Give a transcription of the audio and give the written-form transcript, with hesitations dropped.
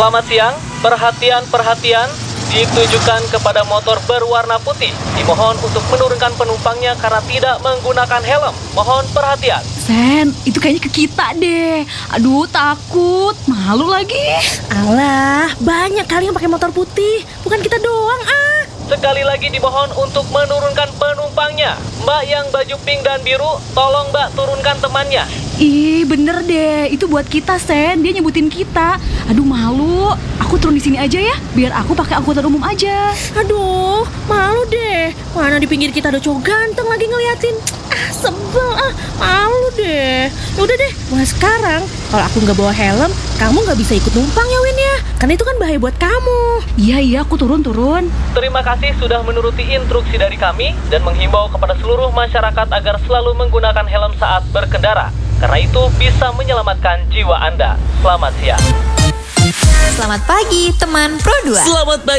Selamat siang, perhatian ditujukan kepada motor berwarna putih. Dimohon untuk menurunkan penumpangnya karena tidak menggunakan helm. Mohon perhatian. Sen, itu kayaknya ke kita deh. Aduh, takut, malu lagi. Alah, banyak kali yang pakai motor putih. Bukan kita doang, ah. Sekali lagi dimohon untuk menurunkan penumpangnya. Mbak yang baju pink dan biru, tolong Mbak turunkan temannya. Ih, bener deh. Itu buat kita, Sen. Dia nyebutin kita. Aduh, malu. Aku turun di sini aja ya, biar aku pakai angkutan umum aja. Aduh, malu deh. Mana di pinggir kita ada cowok ganteng lagi ngeliatin. Sebel, malu deh. Ya udah deh, mulai sekarang kalau aku nggak bawa helm, kamu nggak bisa ikut numpang ya, Win ya. Karena itu kan bahaya buat kamu. Iya, aku turun. Terima kasih sudah menuruti instruksi dari kami dan menghimbau kepada seluruh masyarakat agar selalu menggunakan helm saat berkendara. Karena itu bisa menyelamatkan jiwa Anda. Selamat siang. Selamat pagi teman Pro 2. Selamat pagi